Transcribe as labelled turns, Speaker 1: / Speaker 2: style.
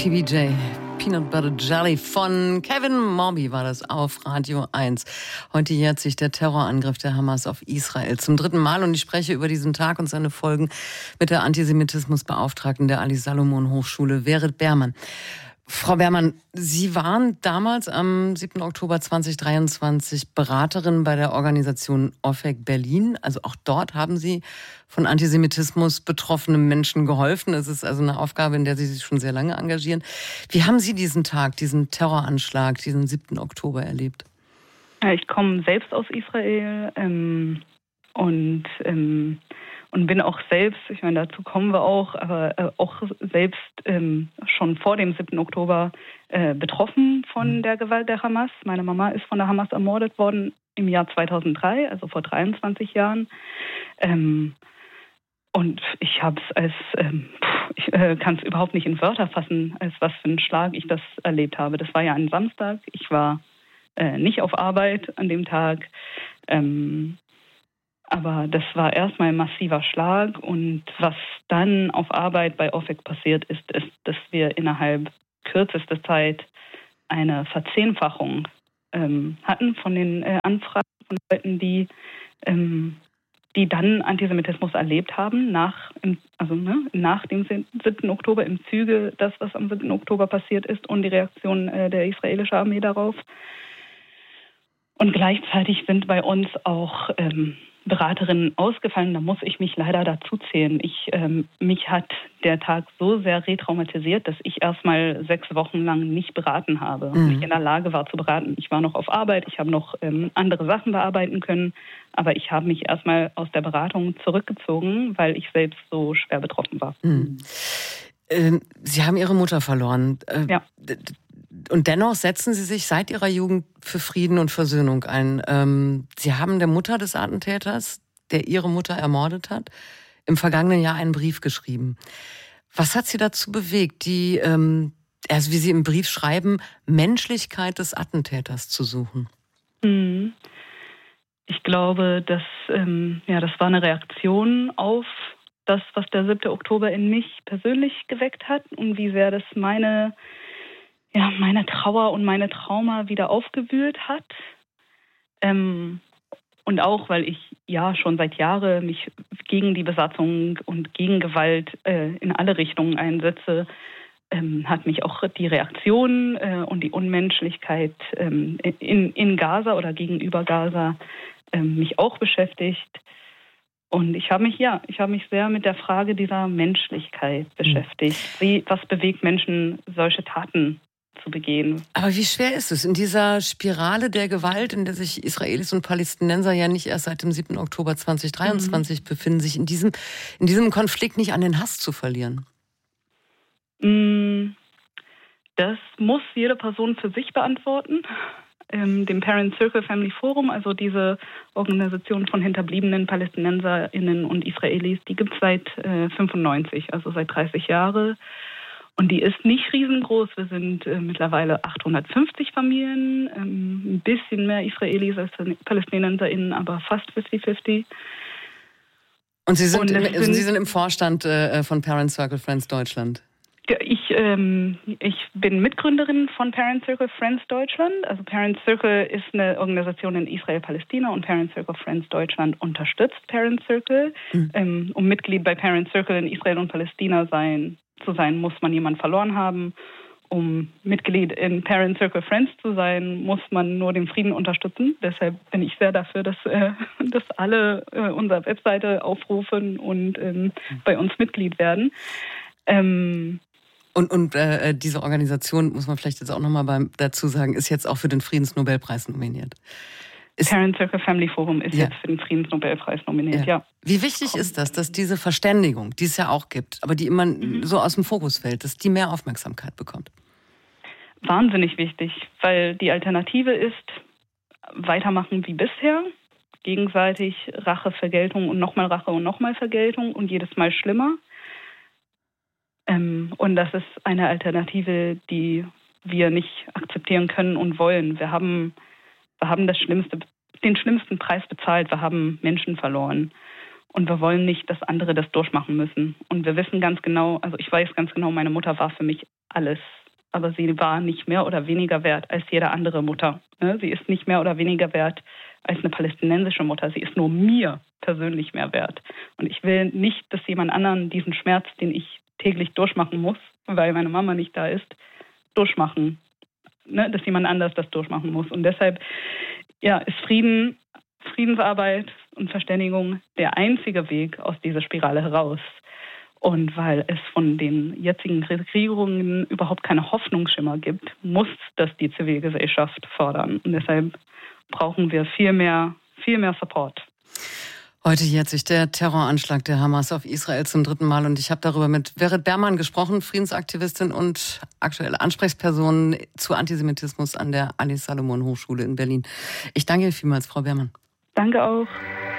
Speaker 1: PBJ, Peanut Butter Jelly von Kevin Morby war das auf Radio 1. Heute jährt sich der Terrorangriff der Hamas auf Israel zum 3. Mal und ich spreche über diesen Tag und seine Folgen mit der Antisemitismusbeauftragten der Ali-Salomon-Hochschule, Verit Behrmann. Frau Behrmann, Sie waren damals am 7. Oktober 2023 Beraterin bei der Organisation OFEC Berlin. Also auch dort haben Sie von Antisemitismus betroffenen Menschen geholfen. Es ist also eine Aufgabe, in der Sie sich schon sehr lange engagieren. Wie haben Sie diesen Tag, diesen Terroranschlag, diesen 7. Oktober erlebt?
Speaker 2: Ich komme selbst aus Israel und bin auch selbst, ich meine, dazu kommen wir auch, aber auch selbst schon vor dem 7. Oktober betroffen von der Gewalt der Hamas. Meine Mama ist von der Hamas ermordet worden im Jahr 2003, also vor 23 Jahren. Und ich habe es ich kann es überhaupt nicht in Wörter fassen, als was für einen Schlag ich das erlebt habe. Das war ja ein Samstag. Ich war nicht auf Arbeit an dem Tag. Aber das war erstmal ein massiver Schlag. Und was dann auf Arbeit bei OFEC passiert ist, dass wir innerhalb kürzester Zeit eine Verzehnfachung hatten von den Anfragen von Leuten, die dann Antisemitismus erlebt haben, nach dem 7. Oktober, im Zuge das, was am 7. Oktober passiert ist und die Reaktion der israelischen Armee darauf. Und gleichzeitig sind bei uns auch Beraterinnen ausgefallen, da muss ich mich leider dazu zählen. Mich hat der Tag so sehr retraumatisiert, dass ich erstmal 6 Wochen lang nicht beraten habe und nicht in der Lage war zu beraten. Ich war noch auf Arbeit, ich habe noch andere Sachen bearbeiten können, aber ich habe mich erstmal aus der Beratung zurückgezogen, weil ich selbst so schwer betroffen war.
Speaker 1: Sie haben Ihre Mutter verloren.
Speaker 2: Ja.
Speaker 1: Und dennoch setzen Sie sich seit Ihrer Jugend für Frieden und Versöhnung ein. Sie haben der Mutter des Attentäters, der Ihre Mutter ermordet hat, im vergangenen Jahr einen Brief geschrieben. Was hat Sie dazu bewegt, wie Sie im Brief schreiben, Menschlichkeit des Attentäters zu suchen?
Speaker 2: Ich glaube, das war eine Reaktion auf das, was der 7. Oktober in mich persönlich geweckt hat und wie sehr das meine Trauer und meine Trauma wieder aufgewühlt hat. Und auch, weil ich schon seit Jahren mich gegen die Besatzung und gegen Gewalt in alle Richtungen einsetze, hat mich auch die Reaktion und die Unmenschlichkeit in Gaza oder gegenüber Gaza mich auch beschäftigt. Und ich habe mich sehr mit der Frage dieser Menschlichkeit beschäftigt. Was bewegt Menschen, solche Taten zu begehen? Aber
Speaker 1: wie schwer ist es in dieser Spirale der Gewalt, in der sich Israelis und Palästinenser ja nicht erst seit dem 7. Oktober 2023 befinden, sich in diesem Konflikt nicht an den Hass zu verlieren?
Speaker 2: Das muss jede Person für sich beantworten. Dem Parent Circle Family Forum, also diese Organisation von hinterbliebenen PalästinenserInnen und Israelis, die gibt es seit 1995, also seit 30 Jahren. Und die ist nicht riesengroß. Wir sind mittlerweile 850 Familien, ein bisschen mehr Israelis als PalästinenserInnen, aber fast 50-50.
Speaker 1: Und Sie sind im Vorstand von Parent Circle Friends Deutschland?
Speaker 2: Ich bin Mitgründerin von Parent Circle Friends Deutschland. Also Parent Circle ist eine Organisation in Israel-Palästina und Parent Circle Friends Deutschland unterstützt Parent Circle. Um Mitglied bei Parent Circle in Israel und Palästina zu sein, muss man jemanden verloren haben. Um Mitglied in Parent Circle Friends zu sein, muss man nur den Frieden unterstützen. Deshalb bin ich sehr dafür, dass alle unsere Webseite aufrufen und bei uns Mitglied werden.
Speaker 1: Und diese Organisation, muss man vielleicht jetzt auch nochmal dazu sagen, ist jetzt auch für den Friedensnobelpreis nominiert.
Speaker 2: Parent Circle Family Forum ist jetzt für den Friedensnobelpreis nominiert, ja.
Speaker 1: Wie wichtig ist das, dass diese Verständigung, die es ja auch gibt, aber die immer so aus dem Fokus fällt, dass die mehr Aufmerksamkeit bekommt?
Speaker 2: Wahnsinnig wichtig, weil die Alternative ist, weitermachen wie bisher, gegenseitig Rache, Vergeltung und nochmal Rache und nochmal Vergeltung und jedes Mal schlimmer. Und das ist eine Alternative, die wir nicht akzeptieren können und wollen. Wir haben den schlimmsten Preis bezahlt. Wir haben Menschen verloren. Und wir wollen nicht, dass andere das durchmachen müssen. Und wir wissen ganz genau, also ich weiß ganz genau, meine Mutter war für mich alles. Aber sie war nicht mehr oder weniger wert als jede andere Mutter. Sie ist nicht mehr oder weniger wert als eine palästinensische Mutter. Sie ist nur mir persönlich mehr wert. Und ich will nicht, dass jemand anderen diesen Schmerz, den ich täglich durchmachen muss, weil meine Mama nicht da ist, durchmachen. Dass jemand anders das durchmachen muss. Und deshalb ist Friedensarbeit und Verständigung der einzige Weg aus dieser Spirale heraus. Und weil es von den jetzigen Regierungen überhaupt keine Hoffnungsschimmer gibt, muss das die Zivilgesellschaft fordern. Und deshalb brauchen wir viel mehr Support.
Speaker 1: Heute jährt sich der Terroranschlag der Hamas auf Israel zum 3. Mal. Und ich habe darüber mit Vered Berman gesprochen, Friedensaktivistin und aktuelle Ansprechperson zu Antisemitismus an der Ali-Salomon-Hochschule in Berlin. Ich danke Ihnen vielmals, Frau Berman.
Speaker 2: Danke auch.